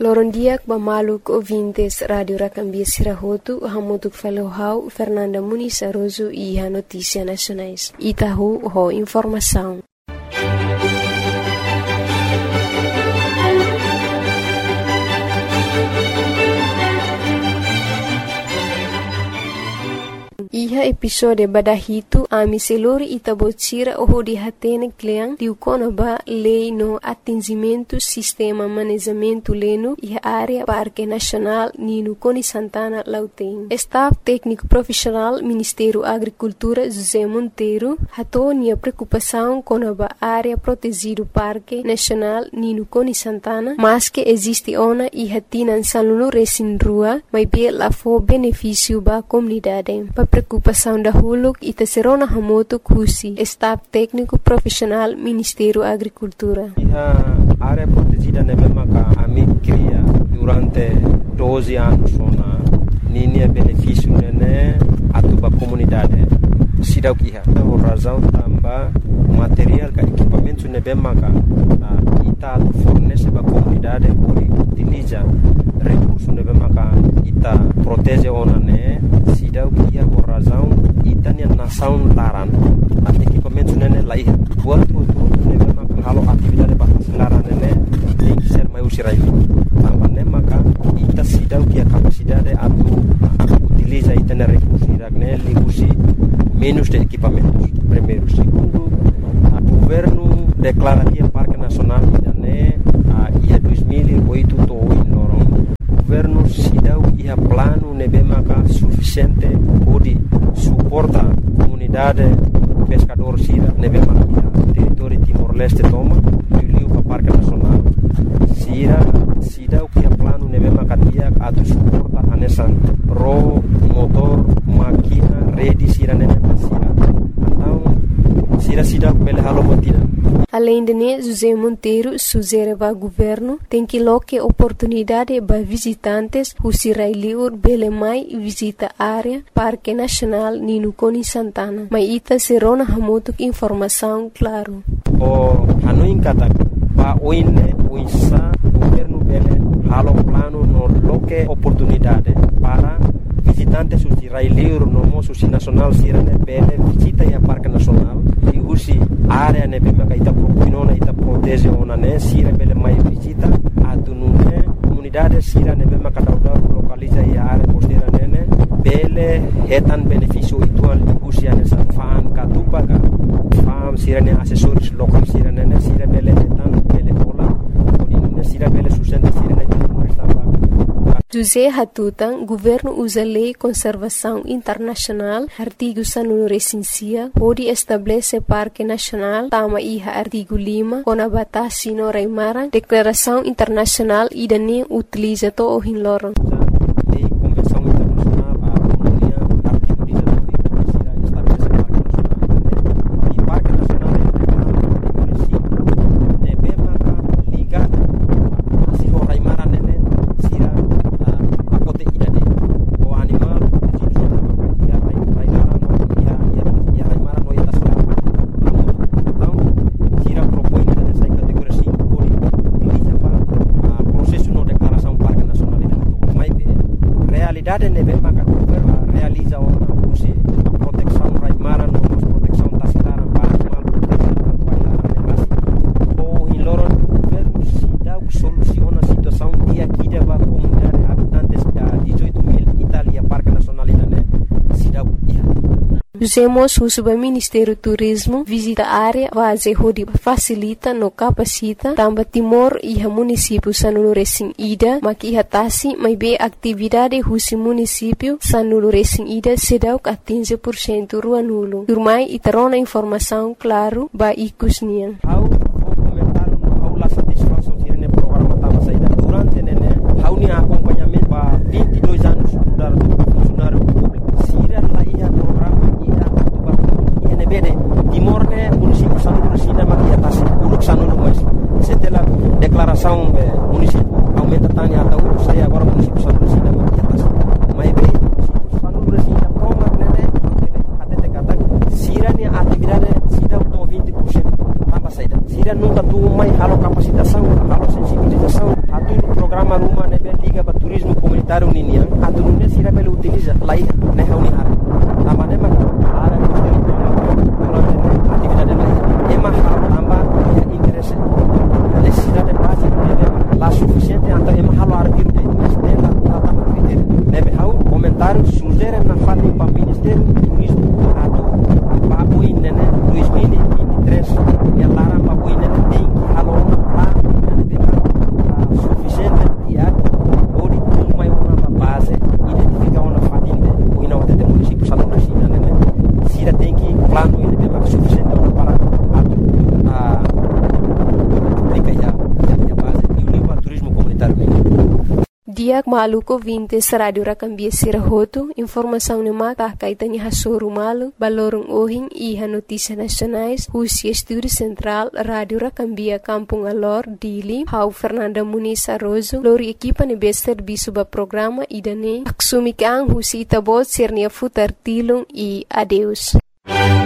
Lorondiak Bamaluk ouvintes Rádio Racambia Sirahotu, Hamotuk Felohau, Fernanda Muniz Aroso e a Notícia Nacionais. Itahu, ho informação. Iha episode badahitu ami selori itabotira oho di hatene kleang diukona ba lei no atingimento sistema manejamento leno iha área Parque Nacional Nino Coni Santana Lauteng. Staff técnico profissional Ministério Agricultura José Monteiro hatonia preocupação com a área protegido Parque Nacional Nino Coni Santana, mas que existe ona iha tinan salunu resin rua, mas be la fo benefício ba comunidade. Preocupação da Huluk e Tesserona Hamoto Kusi, Staff Técnico Profissional Ministério Agricultura. A área protegida na mesma que a mim cria durante 12 anos na linha benefício né a tua comunidade. Sidau que a razão também material que equipamento na mesma que ita fornece para a comunidade por utiliza recursos na mesma que ita protege ona né sidau que a razão itania nação laran at equipamento né lá buat tudo na mesma que halo atividade para laran né tem que ser mais usirai também né maka ita sidau que a capacidade atu utiliza ita na recursos né ligusi menos de equipamentos. Primeiro, segundo, o governo declara que o Parque Nacional né ia 2008 to o governo se deu ia plano nebemaka suficiente para suportar a comunidade pescador sira nebemaka território Timor-Leste toma e o Parque Nacional sira se deu que o plano nebemaka dia a suportar a nessa motor máquina rede sira nebemaka sira então sira pele halo botina. Além de José Monteiro sugere ao governo tem que loque oportunidade para visitantes who sirailiur bele mai visita área Parque Nacional Nino Coni Santana. Mas ita serona hamotuk informação claro. O hanuin kata pa oine uisa governo bele halo plano no loque oportunidade para visitantes who sirailiur no moço nacional sirane bele visita a Parque Nacional e usi área ne bema ka ita propinona ita protege ona ne sira bele mai visita atunune comunidade sira ne bema ka dauda localiza a área costeira nene bele hetan benefício itual usi ane sa fan katupa ka fam sira ne assessores local sira nene sira bele hetan bele ola odine sira bele sustenta sira ne José Hatutan, governo usa lei conservação internacional, artigo sanunu recensia, pode estabelecer Parque Nacional, tama iha artigo 5, com a batasi no Reimarang, declaração internacional e dani utiliza to o hinloron. Usemos o Ministério Turismo visita a área base onde facilita no capacita também Timor e o município sanulu resin ida maki hatasi mai be atividade husi município sanulu resin ida sedau 15% rua nulo. Turmai itarona informação claro ba ikusnian. Au comentaram au la satisfação tirene programa tava saída durante nene au ni acompanhamento ba 22 anos mudar funcionário público. Sira la ia programa bede Timor ne município sanulu sida makia tasi uluk sanulu mas setelah declaração município aumenta tani atau saya agora município sanulu sida makia tasi mai be município sanulu sida proma nene até kata sira ni atividade sida to 20% tambah saida sira nunca tu mai halo capacitação halo sensibilização atu programa ruma nebe liga para turismo comunitário ninia atu nune sira bele utiliza lai ne hauni hara tamba ne mak ara kostel durante atividade lai ema tamba ya interesse necessidade básica nebe la suficiente anta ema halo arquiro de estela tama critério nebe hau comentário sugere na fali para ministério do turismo atu papo inene 2023 ya lara papo inene tem halo lá suficiente diak ori mai uma base identificar uma fatinde o ina hotel município salão da China né sira tem que plano ele tem mais suficiente para aplicar a base e unir para turismo comunitário Diak maluko vintes radio rakambia sirahoto informação ne mata kaitani hasoru malu balorong ohing iha notícias nacionais Rusia Estúdio Central Radio Rakambia Kampung Alor Dili Hau Fernanda Muniz Arrozo lori equipa ne bester bisuba programa idane aksumi kang husi itabot sernia futar tilung e adeus